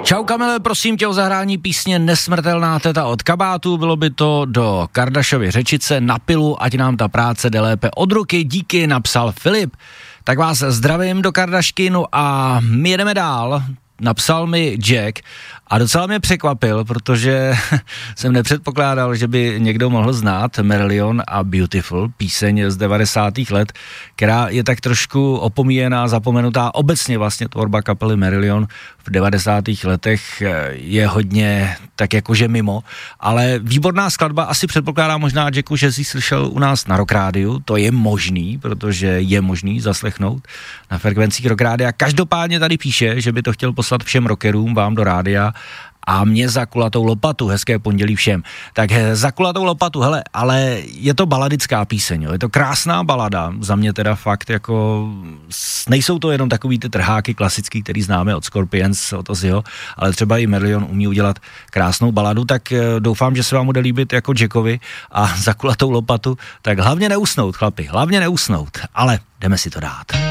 Čau Kamile, prosím tě o zahrání písně Nesmrtelná teta od Kabátu, bylo by to do Kardašovy řečice na pilu, ať nám ta práce jde lépe od ruky, díky, napsal Filip. Tak vás zdravím do Kardašky, no a my jedeme dál. Napsal mi Jack a docela mě překvapil, protože jsem nepředpokládal, že by někdo mohl znát Marillion a Beautiful, píseň z 90. let, která je tak trošku opomíjená, zapomenutá. Obecně vlastně tvorba kapely Marillion v 90. letech je hodně tak jakože mimo, ale výborná skladba, asi předpokládá možná Jacku, že jsi slyšel u nás na Rock Rádiu, to je možný, protože je možný zaslechnout na frekvencích Rock Rádia. Každopádně tady píše, že by to chtěl poslat všem rockerům, vám do rádia a mě za kulatou lopatu, hezké pondělí všem. Tak za kulatou lopatu, hele, ale je to baladická píseň, jo? Je to krásná balada, za mě teda fakt jako, nejsou to jenom takový ty trháky klasický, který známe od Scorpions, od Ozzyho, ale třeba i Marillion umí udělat krásnou baladu, tak doufám, že se vám bude líbit jako Jackovi a za kulatou lopatu, tak hlavně neusnout, chlapi, hlavně neusnout, ale jdeme si to dát.